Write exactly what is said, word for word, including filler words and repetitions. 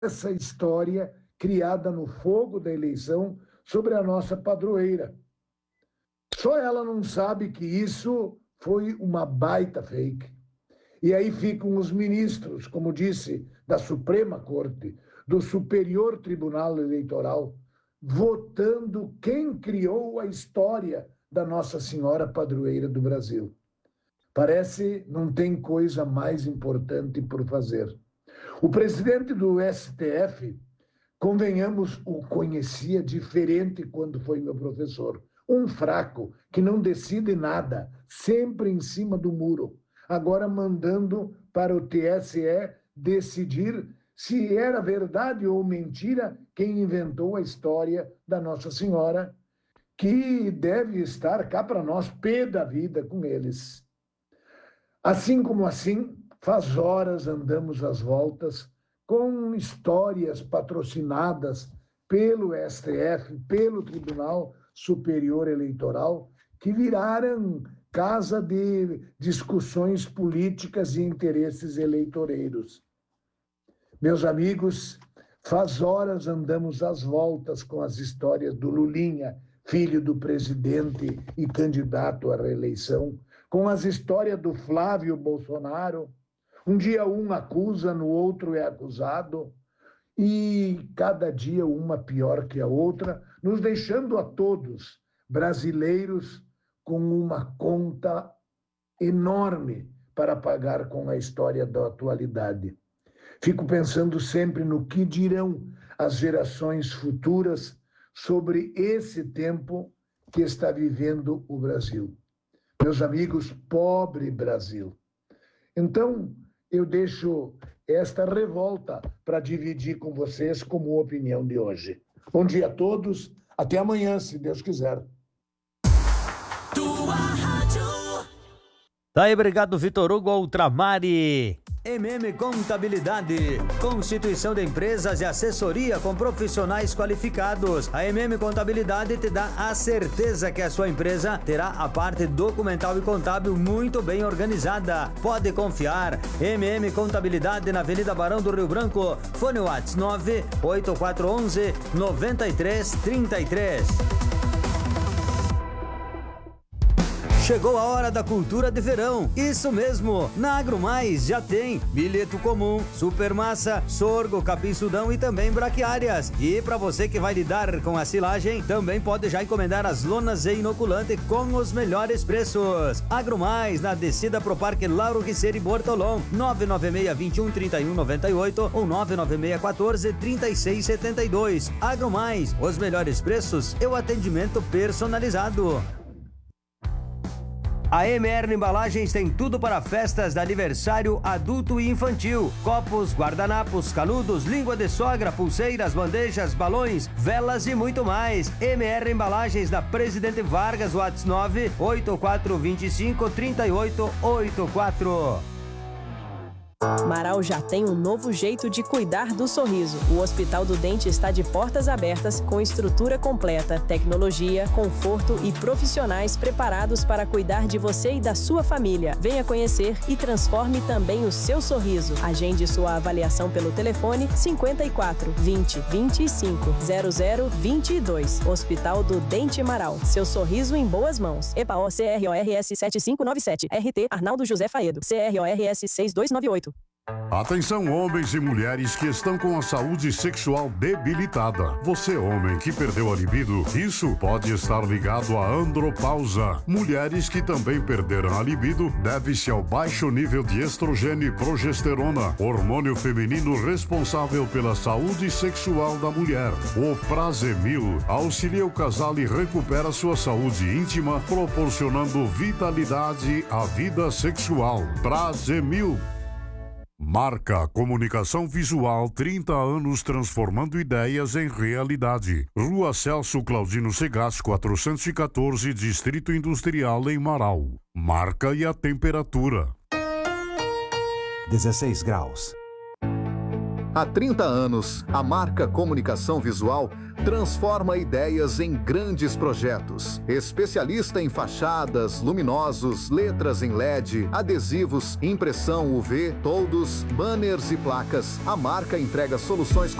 essa história criada no fogo da eleição sobre a nossa padroeira. Só ela não sabe que isso foi uma baita fake. E aí ficam os ministros, como disse, da Suprema Corte, do Superior Tribunal Eleitoral, votando quem criou a história da Nossa Senhora Padroeira do Brasil. Parece não tem coisa mais importante por fazer. O presidente do S T F, convenhamos, o conhecia diferente quando foi meu professor. Um fraco que não decide nada, sempre em cima do muro. Agora mandando para o T S E decidir se era verdade ou mentira quem inventou a história da Nossa Senhora, que deve estar cá para nós, pé da vida com eles. Assim como assim, faz horas andamos às voltas com histórias patrocinadas pelo S T F, pelo Tribunal Superior Eleitoral, que viraram casa de discussões políticas e interesses eleitoreiros. Meus amigos, faz horas andamos às voltas com as histórias do Lulinha, filho do presidente e candidato à reeleição, com as histórias do Flávio Bolsonaro. Um dia um acusa, no outro é acusado, e cada dia uma pior que a outra, nos deixando a todos, brasileiros, com uma conta enorme para pagar com a história da atualidade. Fico pensando sempre no que dirão as gerações futuras sobre esse tempo que está vivendo o Brasil. Meus amigos, pobre Brasil. Então, eu deixo esta revolta para dividir com vocês como opinião de hoje. Bom dia a todos, até amanhã, se Deus quiser. Tua rádio. Tá aí, obrigado, Vitor Hugo Ultramari. M M Contabilidade, constituição de empresas e assessoria com profissionais qualificados. A M M Contabilidade te dá a certeza que a sua empresa terá a parte documental e contábil muito bem organizada. Pode confiar. M M Contabilidade na Avenida Barão do Rio Branco. Fone WhatsApp nove oito quatro um um nove três três três. Chegou a hora da cultura de verão. Isso mesmo, na AgroMais já tem milheto comum, supermassa, sorgo, capim-sudão e também braquiárias. E para você que vai lidar com a silagem, também pode já encomendar as lonas e inoculante com os melhores preços. AgroMais, na descida pro Parque Lauro Riceira e Bortolom, nove nove seis, dois um, três um nove oito ou nove nove seis, um quatro, três seis sete dois. AgroMais, os melhores preços e o atendimento personalizado. A M R Embalagens tem tudo para festas de aniversário adulto e infantil. Copos, guardanapos, canudos, língua de sogra, pulseiras, bandejas, balões, velas e muito mais. M R Embalagens da Presidente Vargas, WhatsApp nove oito quatro dois cinco três oito oito quatro. Marau já tem um novo jeito de cuidar do sorriso. O Hospital do Dente está de portas abertas, com estrutura completa, tecnologia, conforto e profissionais preparados para cuidar de você e da sua família. Venha conhecer e transforme também o seu sorriso. Agende sua avaliação pelo telefone cinquenta e quatro, vinte, vinte e cinco, zero zero vinte e dois. Hospital do Dente Marau. Seu sorriso em boas mãos. E P A O C R O R S sete cinco nove sete. R T Arnaldo José Faedo. C R O R S seis dois nove oito. Atenção, homens e mulheres que estão com a saúde sexual debilitada. Você, homem, que perdeu a libido, isso pode estar ligado à andropausa. Mulheres que também perderam a libido deve-se ao baixo nível de estrogênio e progesterona, hormônio feminino responsável pela saúde sexual da mulher. O Prazemil auxilia o casal e recupera sua saúde íntima, proporcionando vitalidade à vida sexual. Prazemil. Marca Comunicação Visual, trinta anos transformando ideias em realidade. Rua Celso Claudino Segas, quatrocentos e quatorze, Distrito Industrial, em Marau. Marca e a temperatura. dezesseis graus. Há trinta anos, a marca Comunicação Visual transforma ideias em grandes projetos. Especialista em fachadas, luminosos, letras em L E D, adesivos, impressão U V, toldos, banners e placas, a marca entrega soluções